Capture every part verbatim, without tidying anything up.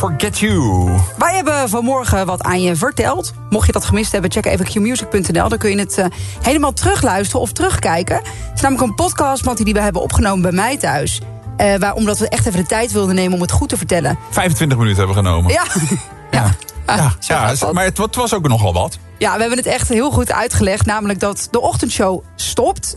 Forget You. Wij hebben vanmorgen wat aan je verteld. Mocht je dat gemist hebben, check even q music punt n l. Dan kun je het uh, helemaal terugluisteren of terugkijken. Het is namelijk een podcast, Mattie, die we hebben opgenomen bij mij thuis. Uh, waar, omdat we echt even de tijd wilden nemen om het goed te vertellen. vijfentwintig minuten hebben we genomen. Ja, ja. ja. ja. ja, ja maar het, het was ook nogal wat. Ja, we hebben het echt heel goed uitgelegd. Namelijk dat de ochtendshow stopt.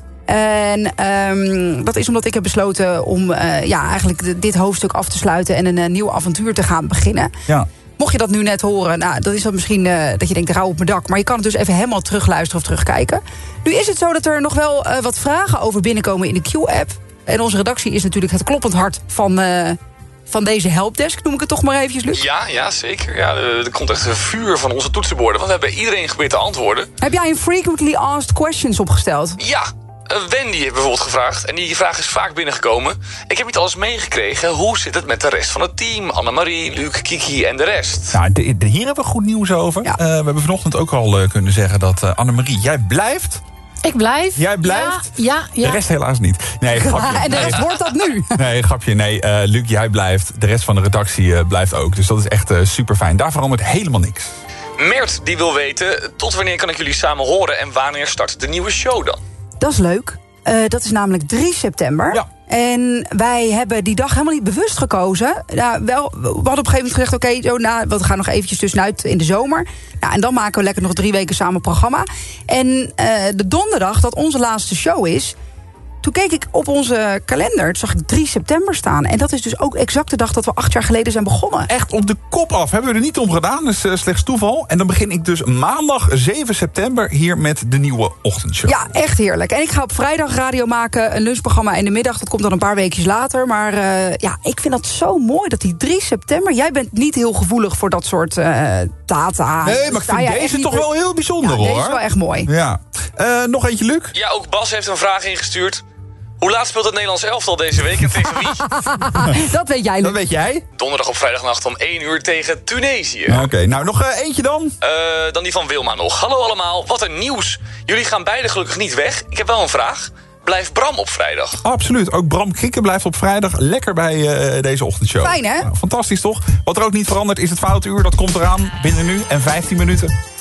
En um, dat is omdat ik heb besloten om uh, ja, eigenlijk dit hoofdstuk af te sluiten en een uh, nieuw avontuur te gaan beginnen. Ja. Mocht je dat nu net horen, nou, dan is dat misschien uh, dat je denkt, rauw op mijn dak. Maar je kan het dus even helemaal terugluisteren of terugkijken. Nu is het zo dat er nog wel uh, wat vragen over binnenkomen in de Q-app. En onze redactie is natuurlijk het kloppend hart van, uh, van deze helpdesk, noem ik het toch maar eventjes, Luc. Ja, ja, zeker. Ja, er komt echt een vuur van onze toetsenborden. Want we hebben iedereen geprobeerd te antwoorden. Heb jij een frequently asked questions opgesteld? Ja. Wendy heeft bijvoorbeeld gevraagd, en die vraag is vaak binnengekomen. Ik heb niet alles meegekregen. Hoe zit het met de rest van het team? Annemarie, Luc, Kiki en de rest. Nou, de, de, hier hebben we goed nieuws over. Ja. Uh, we hebben vanochtend ook al uh, kunnen zeggen dat uh, Annemarie, jij blijft. Ik blijf. Jij blijft? Ja, ja, ja. De rest helaas niet. Nee, grapje. En de rest nee. hoort dat nu. Nee, grapje. Nee, uh, Luc, jij blijft. De rest van de redactie uh, blijft ook. Dus dat is echt uh, super fijn. Daar verandert helemaal niks. Mert, die wil weten, tot wanneer kan ik jullie samen horen en wanneer start de nieuwe show dan? Dat is leuk. Uh, dat is namelijk drie september. Ja. En wij hebben die dag helemaal niet bewust gekozen. Nou, wel, we hadden op een gegeven moment gezegd, oké, okay, nou, we gaan nog eventjes tussenuit in de zomer. Nou, en dan maken we lekker nog drie weken samen programma. En uh, de donderdag dat onze laatste show is, toen keek ik op onze kalender, toen zag ik drie september staan. En dat is dus ook exact de dag dat we acht jaar geleden zijn begonnen. Echt op de kop af. Hebben we er niet om gedaan. Dat is uh, slechts toeval. En dan begin ik dus maandag zeven september hier met de nieuwe ochtendshow. Ja, echt heerlijk. En ik ga op vrijdag radio maken, een lunchprogramma in de middag. Dat komt dan een paar weekjes later. Maar uh, ja, ik vind dat zo mooi dat die drie september... Jij bent niet heel gevoelig voor dat soort uh, data. Nee, maar ik vind ja, deze toch niet... wel heel bijzonder, ja, hoor. Deze is wel echt mooi. Ja. Uh, nog eentje, Luc? Ja, ook Bas heeft een vraag ingestuurd. Hoe laat speelt het Nederlands elftal deze week en tegen wie? Dat weet jij, Luc. Dat weet jij? Donderdag op vrijdagnacht om één uur tegen Tunesië. Oké, okay, nou nog uh, eentje dan? Uh, dan die van Wilma nog. Hallo allemaal, wat een nieuws. Jullie gaan beide gelukkig niet weg. Ik heb wel een vraag. Blijft Bram op vrijdag? Absoluut, ook Bram Krikke blijft op vrijdag lekker bij uh, deze ochtendshow. Fijn, hè? Nou, fantastisch toch? Wat er ook niet verandert is het Foute Uur. Dat komt eraan binnen nu en vijftien minuten.